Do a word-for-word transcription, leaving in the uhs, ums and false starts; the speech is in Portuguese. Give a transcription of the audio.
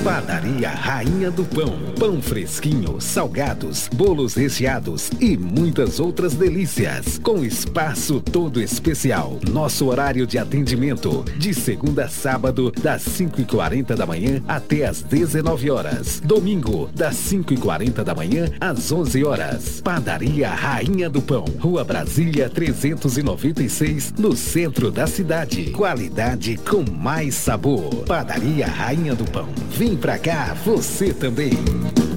Padaria Rainha do Pão. Pão fresquinho, salgados, bolos recheados e muitas outras delícias. Com espaço todo especial. Nosso horário de atendimento, de segunda a sábado, das cinco e quarenta da manhã até as dezenove horas. Domingo, das cinco e quarenta da manhã às onze horas. Padaria Rainha do Pão. Rua Brasília trezentos e noventa e seis, no centro da cidade. Qualidade com mais sabor. Padaria Rainha do Pão. Vem pra cá, você também.